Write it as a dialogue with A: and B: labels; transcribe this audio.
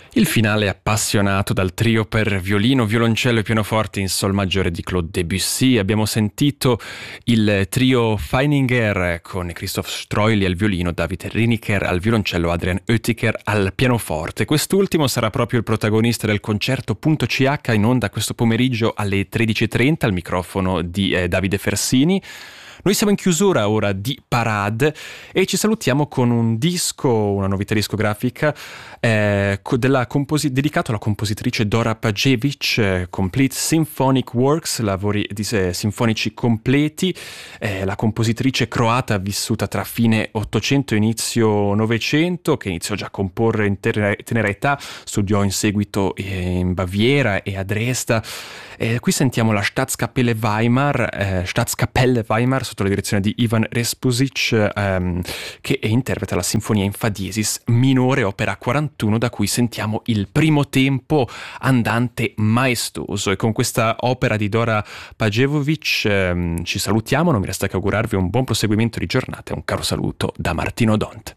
A: Il finale appassionato dal trio per violino, violoncello e pianoforte in sol maggiore di Claude Debussy. Abbiamo sentito il trio Feininger con Christoph Streuli al violino, David Riniker al violoncello, Adrian Oettinger al pianoforte. Quest'ultimo sarà proprio il protagonista del concerto Punto CH in onda questo pomeriggio alle 13:30 al microfono di Davide Fersini. Noi siamo in chiusura ora di Parade e ci salutiamo con un disco, una novità discografica dedicato alla compositrice Dora Pajevic, Complete Symphonic Works, lavori sinfonici completi. La compositrice croata vissuta tra fine 800 e inizio 900, che iniziò già a comporre in tenera età, studiò in seguito in Baviera e a Dresda. Qui sentiamo la Staatskapelle Weimar sotto la direzione di Ivan Respusic, che interpreta la sinfonia in fa diesis minore, opera 41, da cui sentiamo il primo tempo andante maestoso. E con questa opera di Dora Pajevovic ci salutiamo, non mi resta che augurarvi un buon proseguimento di giornata e un caro saluto da Martino Dont.